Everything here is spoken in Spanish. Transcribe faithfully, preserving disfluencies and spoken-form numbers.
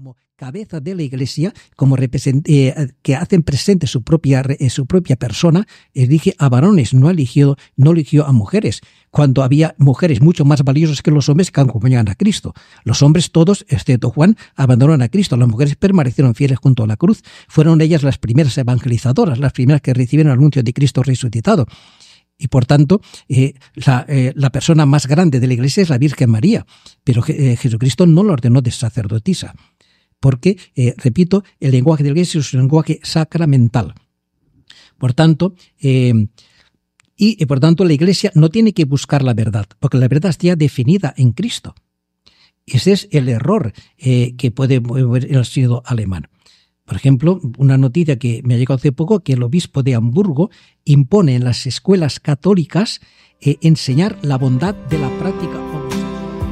como cabeza de la Iglesia, como represent, eh, que hacen presente su propia, eh, su propia persona, elige a varones, no eligió, no eligió a mujeres, cuando había mujeres mucho más valiosas que los hombres que acompañaban a Cristo. Los hombres todos, excepto Juan, abandonaron a Cristo. Las mujeres permanecieron fieles junto a la cruz. Fueron ellas las primeras evangelizadoras, las primeras que recibieron el anuncio de Cristo resucitado. Y por tanto, eh, la, eh, la persona más grande de la Iglesia es la Virgen María, pero eh, Jesucristo no la ordenó de sacerdotisa, porque, eh, repito, el lenguaje de la Iglesia es un lenguaje sacramental. Por tanto, eh, y eh, por tanto la Iglesia no tiene que buscar la verdad, porque la verdad está ya definida en Cristo. Ese es el error eh, que puede mover el sínodo alemán. Por ejemplo, una noticia que me ha llegado hace poco, que el obispo de Hamburgo impone en las escuelas católicas eh, enseñar la bondad de la práctica